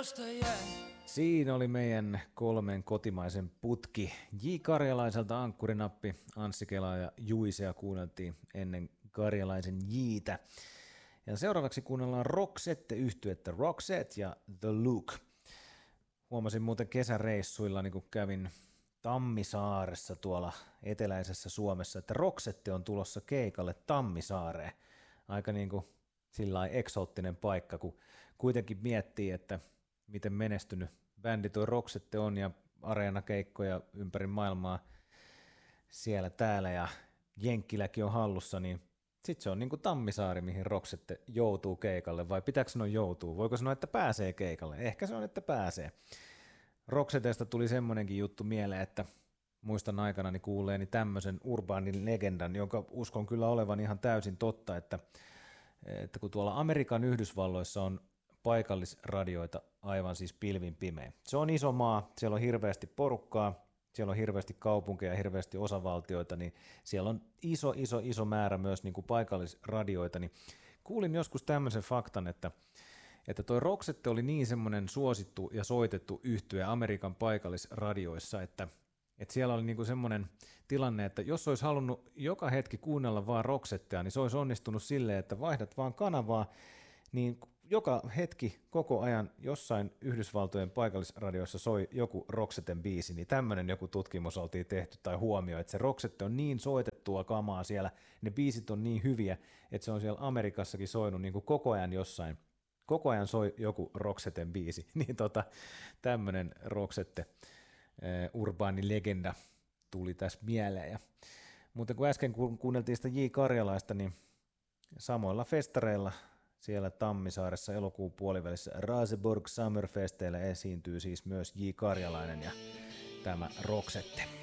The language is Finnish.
josta jää. Siinä oli meidän 3 kotimaisen putki. J. Karjalaiselta ankkurinappi, Anssi Kela ja Juisea kuunneltiin ennen Karjalaisen Jitä. Ja seuraavaksi kuunnellaan Roxette-yhtyettä Roxette ja The Look. Huomasin muuten kesäreissuilla, kun kävin Tammisaaressa tuolla eteläisessä Suomessa, että Roxette on tulossa keikalle Tammisaareen. Aika sillä eksoottinen paikka, kun kuitenkin miettii, että miten menestynyt bändi tuo Roxette on ja areenakeikkoja ympäri maailmaa siellä täällä ja Jenkkiläkin on hallussa, niin sitten se on Tammisaari, mihin Roxette joutuu keikalle, vai pitääkö sanoa joutuu? Voiko sanoa, että pääsee keikalle? Ehkä se on, että pääsee. Roxetesta tuli semmoinenkin juttu mieleen, että muistan aikanani kuulleeni tämmöisen urbaanin legendan, jonka uskon kyllä olevan ihan täysin totta, että kun tuolla Amerikan Yhdysvalloissa on paikallisradioita aivan siis pilvin pimeä. Se on iso maa, siellä on hirveästi porukkaa, siellä on hirveästi kaupunkeja, hirveästi osavaltioita, niin siellä on iso määrä myös paikallisradioita, niin kuulin joskus tämmöisen faktan, että toi Roxette oli niin semmoinen suosittu ja soitettu yhtye Amerikan paikallisradioissa, että siellä oli semmoinen tilanne, että jos olisi halunnut joka hetki kuunnella vaan Roxettea, niin se olisi onnistunut silleen, että vaihdat vaan kanavaa, niin joka hetki koko ajan jossain Yhdysvaltojen paikallisradioissa soi joku Roxetten biisi, niin tämmöinen joku tutkimus oltiin tehty tai huomio, että se Roxette on niin soitettua kamaa siellä, ne biisit on niin hyviä, että se on siellä Amerikassakin soinut koko ajan jossain. Koko ajan soi joku Roxetten biisi, niin tämmöinen Roxette urbaani legenda tuli tässä mieleen. Mutta kun äsken kuunneltiin sitä J. Karjalaista, niin samoilla festareilla siellä Tammisaaressa elokuun puolivälissä Raseborg Summerfesteillä esiintyy siis myös J. Karjalainen ja tämä Roxette.